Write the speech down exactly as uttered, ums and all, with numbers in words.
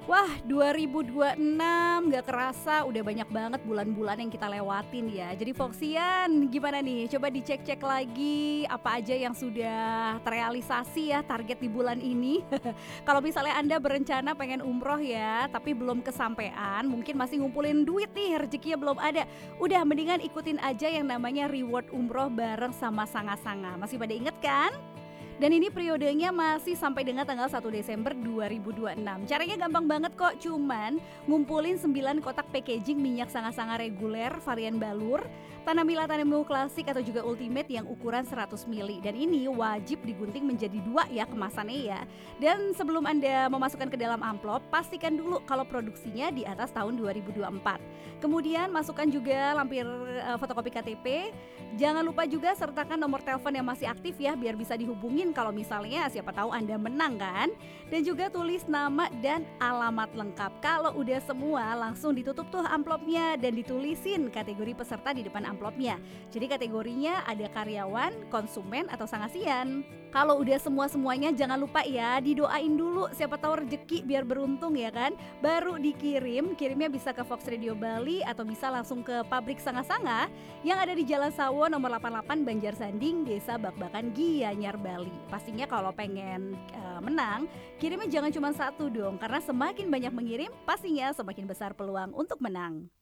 Wah, dua ribu dua puluh enam nggak kerasa udah banyak banget bulan-bulan yang kita lewatin ya. Jadi Foxian gimana nih? Coba dicek-cek lagi apa aja yang sudah terrealisasi ya target di bulan ini. Kalau misalnya Anda berencana pengen umroh ya, tapi belum kesampaian, mungkin masih ngumpulin duit nih, rezekinya belum ada. Udah mendingan ikutin aja yang namanya reward umroh bareng sama Sanga-Sanga. Masih pada inget kan? Dan ini periodenya masih sampai dengan tanggal satu Desember dua ribu dua puluh enam. Caranya gampang banget kok, cuman ngumpulin sembilan kotak packaging minyak Sanga-Sanga reguler varian balur, Tanamila Tanammu klasik atau juga ultimate yang ukuran seratus mililiter. Dan ini wajib digunting menjadi dua ya kemasannya ya. Dan sebelum Anda memasukkan ke dalam amplop, pastikan dulu kalau produksinya di atas tahun dua ribu dua puluh empat. Kemudian masukkan juga lampir uh, fotokopi K T P. Jangan lupa juga sertakan nomor telepon yang masih aktif ya biar bisa dihubungin kalau misalnya siapa tahu Anda menang kan. Dan juga tulis nama dan alamat lengkap. Kalau udah semua langsung ditutup tuh amplopnya dan ditulisin kategori peserta di depan amplopnya. Jadi kategorinya ada karyawan, konsumen atau sangasian. Kalau udah semua-semuanya jangan lupa ya didoain dulu siapa tahu rezeki biar beruntung ya kan. Baru dikirim, kirimnya bisa ke Fox Radio Bali atau bisa langsung ke pabrik Sanga-Sanga yang ada di Jalan Sawo nomor delapan puluh delapan Banjarsanding, Desa Bakbakan, Gianyar, Bali. Pastinya kalau pengen uh, menang, kirimnya jangan cuma satu dong karena semakin banyak mengirim pastinya semakin besar peluang untuk menang.